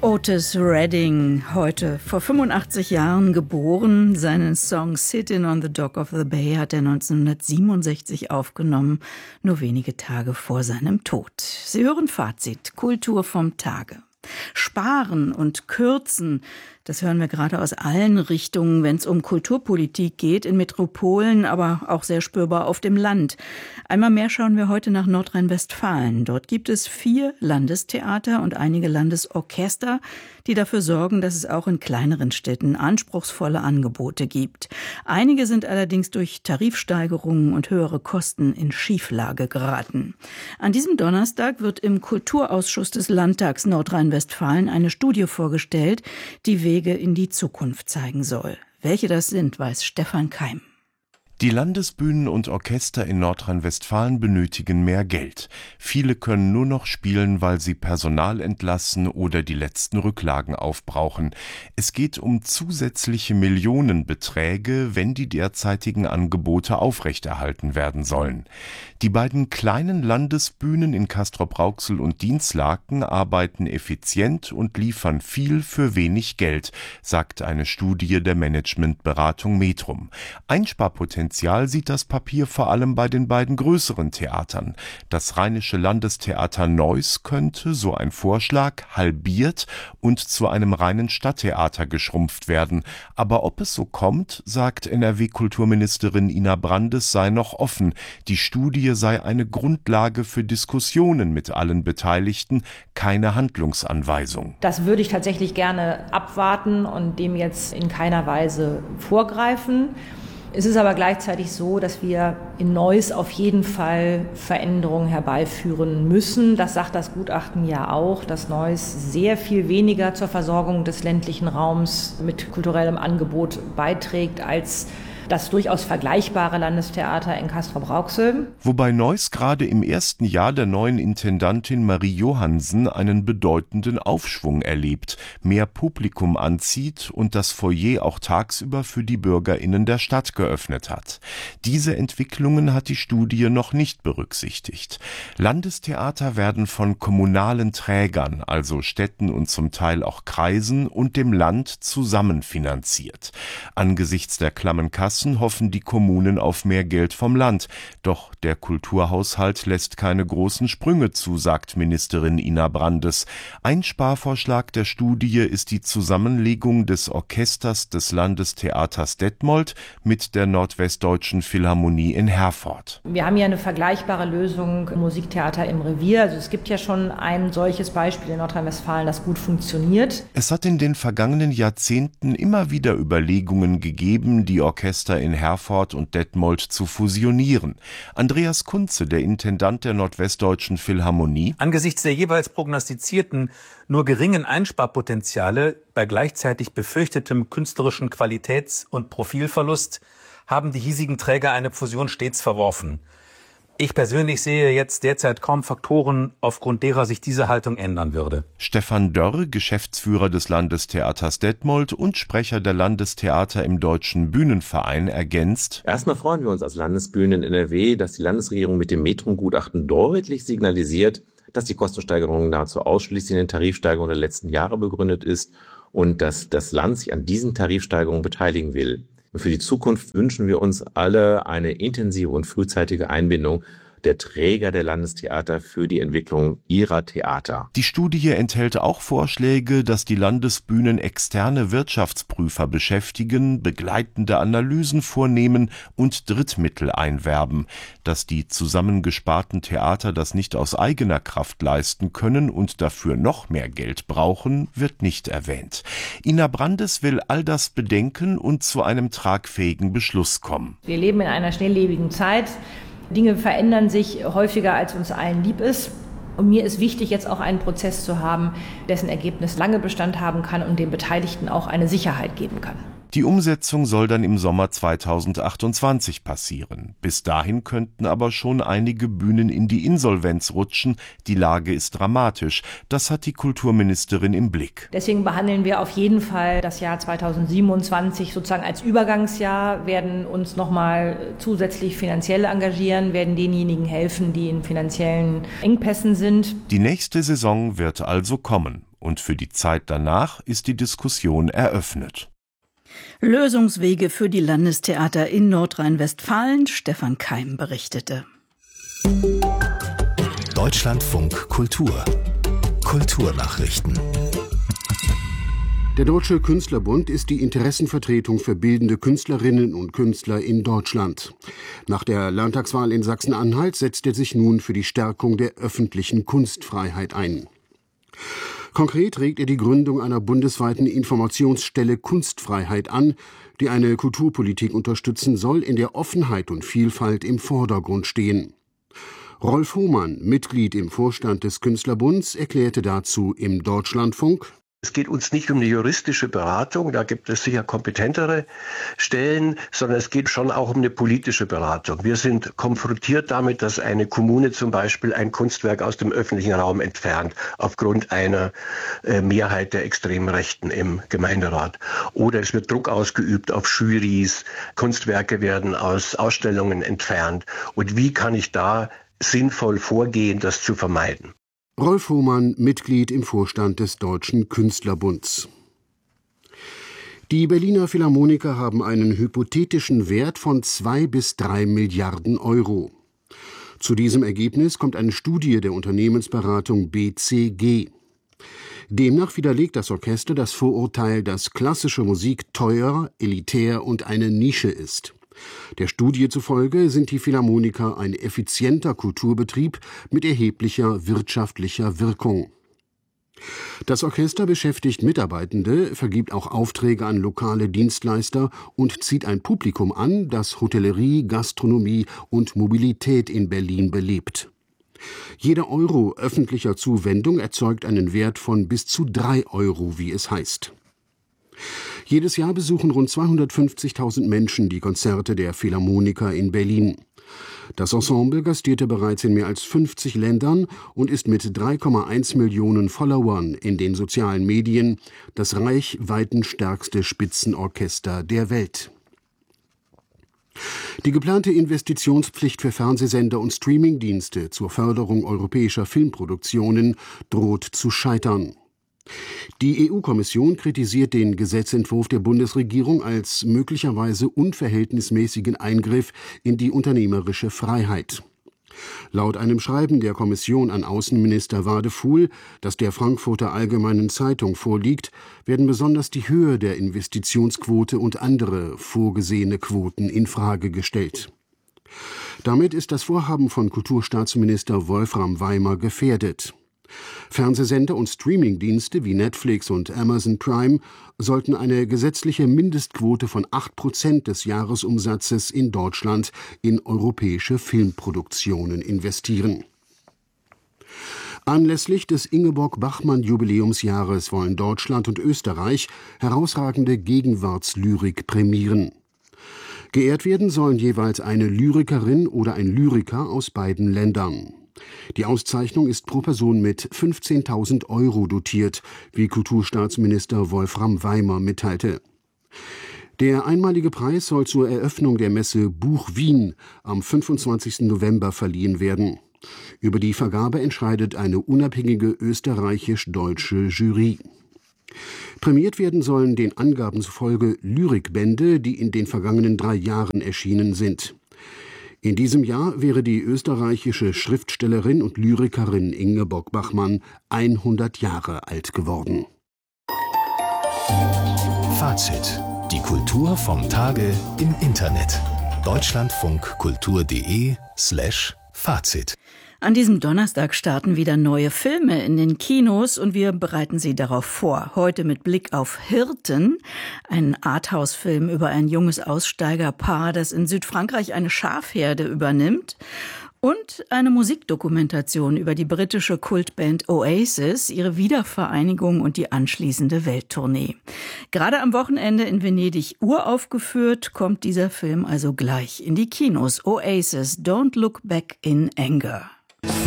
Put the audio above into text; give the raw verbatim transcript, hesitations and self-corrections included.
Otis Redding, heute vor fünfundachtzig Jahren geboren. Seinen Song Sittin' on the Dock of the Bay hat er neunzehnhundertsiebenundsechzig aufgenommen, nur wenige Tage vor seinem Tod. Sie hören Fazit, Kultur vom Tage. Sparen und Kürzen, das hören wir gerade aus allen Richtungen, wenn es um Kulturpolitik geht, in Metropolen, aber auch sehr spürbar auf dem Land. Einmal mehr schauen wir heute nach Nordrhein-Westfalen. Dort gibt es vier Landestheater und einige Landesorchester, die dafür sorgen, dass es auch in kleineren Städten anspruchsvolle Angebote gibt. Einige sind allerdings durch Tarifsteigerungen und höhere Kosten in Schieflage geraten. An diesem Donnerstag wird im Kulturausschuss des Landtags Nordrhein-Westfalen eine Studie vorgestellt, die Wege in die Zukunft zeigen soll. Welche das sind, weiß Stefan Keim. Die Landesbühnen und Orchester in Nordrhein-Westfalen benötigen mehr Geld. Viele können nur noch spielen, weil sie Personal entlassen oder die letzten Rücklagen aufbrauchen. Es geht um zusätzliche Millionenbeträge, wenn die derzeitigen Angebote aufrechterhalten werden sollen. Die beiden kleinen Landesbühnen in Castrop-Rauxel und Dinslaken arbeiten effizient und liefern viel für wenig Geld, sagt eine Studie der Managementberatung Metrum. Einsparpotenzial sieht das Papier vor allem bei den beiden größeren Theatern. Das Rheinische Landestheater Neuss könnte, so ein Vorschlag, halbiert und zu einem reinen Stadttheater geschrumpft werden. Aber ob es so kommt, sagt N R W-Kulturministerin Ina Brandes, sei noch offen. Die Studie sei eine Grundlage für Diskussionen mit allen Beteiligten, keine Handlungsanweisung. Das würde ich tatsächlich gerne abwarten und dem jetzt in keiner Weise vorgreifen. Es ist aber gleichzeitig so, dass wir in Neuss auf jeden Fall Veränderungen herbeiführen müssen. Das sagt das Gutachten ja auch, dass Neuss sehr viel weniger zur Versorgung des ländlichen Raums mit kulturellem Angebot beiträgt als das durchaus vergleichbare Landestheater in Castrop-Rauxel. Wobei Neuss gerade im ersten Jahr der neuen Intendantin Marie Johansen einen bedeutenden Aufschwung erlebt, mehr Publikum anzieht und das Foyer auch tagsüber für die BürgerInnen der Stadt geöffnet hat. Diese Entwicklungen hat die Studie noch nicht berücksichtigt. Landestheater werden von kommunalen Trägern, also Städten und zum Teil auch Kreisen und dem Land zusammenfinanziert. Angesichts der klammen Kasse hoffen die Kommunen auf mehr Geld vom Land. Doch der Kulturhaushalt lässt keine großen Sprünge zu, sagt Ministerin Ina Brandes. Ein Sparvorschlag der Studie ist die Zusammenlegung des Orchesters des Landestheaters Detmold mit der Nordwestdeutschen Philharmonie in Herford. Wir haben ja eine vergleichbare Lösung, Musiktheater im Revier. Also es gibt ja schon ein solches Beispiel in Nordrhein-Westfalen, das gut funktioniert. Es hat in den vergangenen Jahrzehnten immer wieder Überlegungen gegeben, die Orchester in Herford und Detmold zu fusionieren. Andreas Kunze, der Intendant der Nordwestdeutschen Philharmonie: Angesichts der jeweils prognostizierten, nur geringen Einsparpotenziale bei gleichzeitig befürchtetem künstlerischen Qualitäts- und Profilverlust haben die hiesigen Träger eine Fusion stets verworfen. Ich persönlich sehe jetzt derzeit kaum Faktoren, aufgrund derer sich diese Haltung ändern würde. Stefan Dörr, Geschäftsführer des Landestheaters Detmold und Sprecher der Landestheater im Deutschen Bühnenverein, ergänzt: Erstmal freuen wir uns als Landesbühnen in N R W, dass die Landesregierung mit dem Metrum-Gutachten deutlich signalisiert, dass die Kostensteigerung nahezu ausschließlich in den Tarifsteigerungen der letzten Jahre begründet ist und dass das Land sich an diesen Tarifsteigerungen beteiligen will. Für die Zukunft wünschen wir uns alle eine intensive und frühzeitige Einbindung der Träger der Landestheater für die Entwicklung ihrer Theater. Die Studie enthält auch Vorschläge, dass die Landesbühnen externe Wirtschaftsprüfer beschäftigen, begleitende Analysen vornehmen und Drittmittel einwerben. Dass die zusammengesparten Theater das nicht aus eigener Kraft leisten können und dafür noch mehr Geld brauchen, wird nicht erwähnt. Ina Brandes will all das bedenken und zu einem tragfähigen Beschluss kommen. Wir leben in einer schnelllebigen Zeit. Dinge verändern sich häufiger, als uns allen lieb ist. Und mir ist wichtig, jetzt auch einen Prozess zu haben, dessen Ergebnis lange Bestand haben kann und den Beteiligten auch eine Sicherheit geben kann. Die Umsetzung soll dann im Sommer zweitausendachtundzwanzig passieren. Bis dahin könnten aber schon einige Bühnen in die Insolvenz rutschen. Die Lage ist dramatisch. Das hat die Kulturministerin im Blick. Deswegen behandeln wir auf jeden Fall das Jahr zweitausendsiebenundzwanzig sozusagen als Übergangsjahr, werden uns nochmal zusätzlich finanziell engagieren, werden denjenigen helfen, die in finanziellen Engpässen sind. Die nächste Saison wird also kommen. und für die Zeit danach ist die Diskussion eröffnet. Lösungswege für die Landestheater in Nordrhein-Westfalen. Stefan Keim berichtete. Deutschlandfunk Kultur. Kulturnachrichten. Der Deutsche Künstlerbund ist die Interessenvertretung für bildende Künstlerinnen und Künstler in Deutschland. Nach der Landtagswahl in Sachsen-Anhalt setzt er sich nun für die Stärkung der öffentlichen Kunstfreiheit ein. Konkret regt er die Gründung einer bundesweiten Informationsstelle Kunstfreiheit an, die eine Kulturpolitik unterstützen soll, in der Offenheit und Vielfalt im Vordergrund stehen. Rolf Hohmann, Mitglied im Vorstand des Künstlerbunds, erklärte dazu im Deutschlandfunk: Es geht uns nicht um eine juristische Beratung, da gibt es sicher kompetentere Stellen, sondern es geht schon auch um eine politische Beratung. Wir sind konfrontiert damit, dass eine Kommune zum Beispiel ein Kunstwerk aus dem öffentlichen Raum entfernt, aufgrund einer äh, Mehrheit der extremen Rechten im Gemeinderat. Oder es wird Druck ausgeübt auf Jurys, Kunstwerke werden aus Ausstellungen entfernt. Und wie kann ich da sinnvoll vorgehen, das zu vermeiden? Rolf Hohmann, Mitglied im Vorstand des Deutschen Künstlerbunds. Die Berliner Philharmoniker haben einen hypothetischen Wert von zwei bis drei Milliarden Euro. Zu diesem Ergebnis kommt eine Studie der Unternehmensberatung B C G. Demnach widerlegt das Orchester das Vorurteil, dass klassische Musik teuer, elitär und eine Nische ist. Der Studie zufolge sind die Philharmoniker ein effizienter Kulturbetrieb mit erheblicher wirtschaftlicher Wirkung. Das Orchester beschäftigt Mitarbeitende, vergibt auch Aufträge an lokale Dienstleister und zieht ein Publikum an, das Hotellerie, Gastronomie und Mobilität in Berlin belebt. Jeder Euro öffentlicher Zuwendung erzeugt einen Wert von bis zu drei Euro, wie es heißt. Jedes Jahr besuchen rund zweihundertfünfzigtausend Menschen die Konzerte der Philharmoniker in Berlin. Das Ensemble gastierte bereits in mehr als fünfzig Ländern und ist mit drei Komma eins Millionen Followern in den sozialen Medien das reichweitenstärkste Spitzenorchester der Welt. Die geplante Investitionspflicht für Fernsehsender und Streamingdienste zur Förderung europäischer Filmproduktionen droht zu scheitern. Die E U-Kommission kritisiert den Gesetzentwurf der Bundesregierung als möglicherweise unverhältnismäßigen Eingriff in die unternehmerische Freiheit. Laut einem Schreiben der Kommission an Außenminister Wadefuhl, das der Frankfurter Allgemeinen Zeitung vorliegt, werden besonders die Höhe der Investitionsquote und andere vorgesehene Quoten in Frage gestellt. Damit ist das Vorhaben von Kulturstaatsminister Wolfram Weimer gefährdet. Fernsehsender und Streamingdienste wie Netflix und Amazon Prime sollten eine gesetzliche Mindestquote von acht Prozent des Jahresumsatzes in Deutschland in europäische Filmproduktionen investieren. Anlässlich des Ingeborg-Bachmann-Jubiläumsjahres wollen Deutschland und Österreich herausragende Gegenwartslyrik prämieren. Geehrt werden sollen jeweils eine Lyrikerin oder ein Lyriker aus beiden Ländern. Die Auszeichnung ist pro Person mit fünfzehntausend Euro dotiert, wie Kulturstaatsminister Wolfram Weimer mitteilte. Der einmalige Preis soll zur Eröffnung der Messe Buch Wien am fünfundzwanzigsten November verliehen werden. Über die Vergabe entscheidet eine unabhängige österreichisch-deutsche Jury. Prämiert werden sollen den Angaben zufolge Lyrikbände, die in den vergangenen drei Jahren erschienen sind. In diesem Jahr wäre die österreichische Schriftstellerin und Lyrikerin Ingeborg Bachmann hundert Jahre alt geworden. Fazit: Die Kultur vom Tage im Internet. deutschlandfunkkultur.de slash Fazit. An diesem Donnerstag starten wieder neue Filme in den Kinos und wir bereiten Sie darauf vor. Heute mit Blick auf Hirten, ein Arthouse-Film über ein junges Aussteigerpaar, das in Südfrankreich eine Schafherde übernimmt. Und eine Musikdokumentation über die britische Kultband Oasis, ihre Wiedervereinigung und die anschließende Welttournee. Gerade am Wochenende in Venedig uraufgeführt, kommt dieser Film also gleich in die Kinos. Oasis, Don't Look Back in Anger.